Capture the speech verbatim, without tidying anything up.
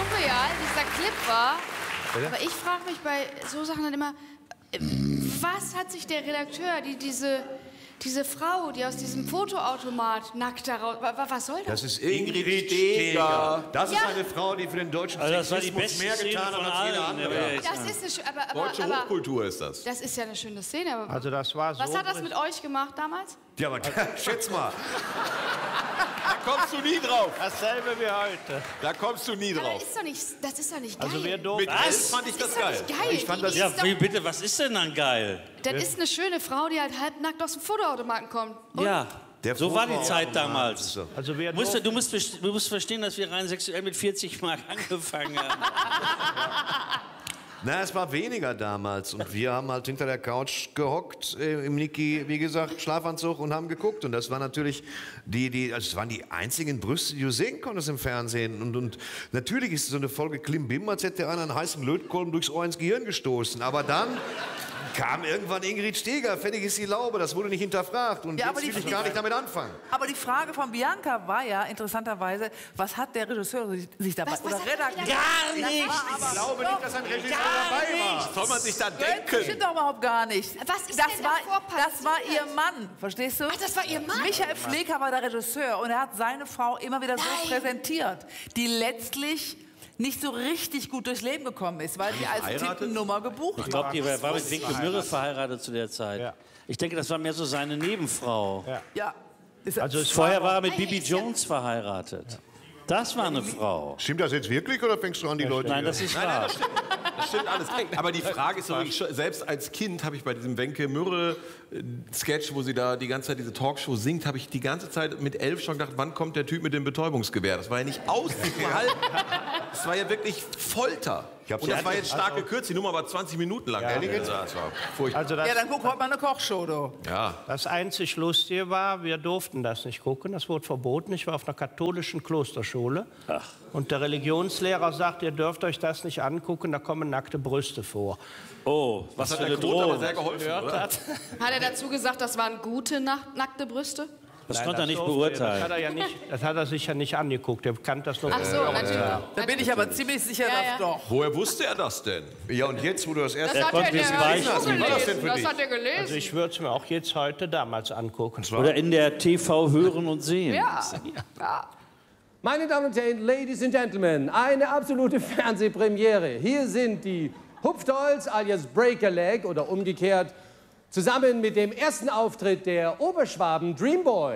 surreal dieser Clip war. Aber ich frage mich bei so Sachen dann immer, was hat sich der Redakteur, die diese... Diese Frau, die aus diesem Fotoautomat nackt daraus... Was soll das? Das ist Ingrid Steeger. Das ist Ja. eine Frau, die für den deutschen Also das war die Sexismus beste mehr Szene getan von hat als jeder allen, andere. der Welt. Das ist eine, schö- aber, aber, Deutsche aber, Hochkultur ist das. das ist ja eine schöne Szene. Aber Also das war so. was hat das mit euch gemacht damals? Ja, aber schätz mal. Da kommst du nie drauf. Dasselbe wie heute. Da kommst du nie Aber drauf. das ist doch nicht, das ist doch nicht geil. Also wir durften. Mit elf Was? fand ich das das ist doch geil. nicht geil. Ich fand Die- das- die Ja, ist doch- wie bitte, was ist denn dann geil? Das ist eine schöne Frau, die halt halbnackt aus dem Fotoautomaten kommt. Und Ja, Der so war die Fotoautomat Zeit ist damals. so. Also wir Du musst, durften- du, musst, best- du musst verstehen, dass wir rein sexuell mit vierzig Mark angefangen haben. Na, es war weniger damals und wir haben halt hinter der Couch gehockt äh, im Niki, wie gesagt, Schlafanzug und haben geguckt und das war natürlich die, die, also es waren die einzigen Brüste, die du sehen konntest im Fernsehen und, und natürlich ist so eine Folge Klimbim, als hätte einer einen heißen Lötkolben durchs Ohr ins Gehirn gestoßen, aber dann kam irgendwann Ingrid Steeger, fertig ist die Laube, das wurde nicht hinterfragt und Ja, aber jetzt die- will ich gar nicht damit anfangen. Aber die Frage von Bianca war ja interessanterweise, was hat der Regisseur sich- sich dabei Was- was oder hat der Redakteur? Gar nicht! Ich glaube nicht, dass ein Regisseur dabei war. Was soll man sich da Das denken? stimmt doch überhaupt gar nicht. Was ist das denn war, davor Das war passiert? ihr Mann, verstehst du? Ach, das war ihr Mann? Michael Pfleger war der Regisseur und er hat seine Frau immer wieder so Nein. präsentiert, die letztlich nicht so richtig gut durchs Leben gekommen ist, weil die als verheiratet? Tippennummer gebucht Ich war. glaube, die war war mit Winke Mürre verheiratet zu der Zeit. Ja. Ich denke, das war mehr so seine Nebenfrau. Ja. Ist Also es Vorher war war er mit Nein, Bibi ist ja- Jones verheiratet. Das war eine Frau. Stimmt das jetzt wirklich oder fängst du an, die Leute... Nein, das ist wahr. Das stimmt alles. Aber die Frage ist so, ich, schon- selbst als Kind habe ich bei diesem Wenke Mürre äh, Sketch, wo sie da die ganze Zeit diese Talkshow singt, habe ich die ganze Zeit mit elf schon gedacht, wann kommt der Typ mit dem Betäubungsgewehr? Das war ja nicht auszuhalten. Das war ja wirklich Folter. Ich hab's Und das ja- war jetzt stark gekürzt. Die Nummer war zwanzig Minuten lang. Ehrlich jetzt? Das war furchtbar. also das, Ja, dann guck heute mal eine Kochshow, du. Ja. das einzig Lustige war, wir durften das nicht gucken. Das wurde verboten. Ich war auf einer katholischen Klosterschule. Und der Religionslehrer sagt, ihr dürft euch das nicht angucken, da kommen nackte Brüste vor. Oh, was Das für hat eine der Quote aber Drohung. sehr geholfen, oder? Hat er dazu gesagt, das waren gute nack- nackte Brüste? Das Nein, konnte er nicht durfte Das hat beurteilen. er, ja nicht, das hat er sich ja nicht angeguckt. Er kannte das nur. Ach so, natürlich. Da bin ich aber ziemlich sicher, Ja, dass ja. doch. Woher wusste er das denn? Ja, und jetzt, wo du das erste... Das hat er konnte in es der weichen. Hörbuch Wie war das denn gelesen. für Das dich? hat er gelesen. Also ich würde es mir auch jetzt heute damals angucken. Oder in der T V hören und sehen. Ja. Ja. Meine Damen und Herren, Ladies and Gentlemen, eine absolute Fernsehpremiere. Hier sind die Hupfdolls alias Break a Leg oder umgekehrt, zusammen mit dem ersten Auftritt der Oberschwaben Dreamboys.